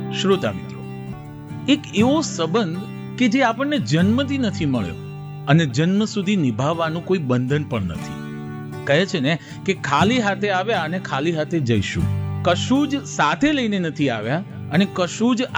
શ્રોતા મિત્રો, એક એવો સંબંધ કે જે આપણને જન્મથી નથી મળ્યો અને જન્મ સુધી નિભાવવાનું કોઈ બંધન પણ નથી. કહે છે ને કે ખાલી હાથે આવ્યા અને ખાલી હાથે જઈશું. કશું જ સાથે લઈને નથી આવ્યા અને કશું જ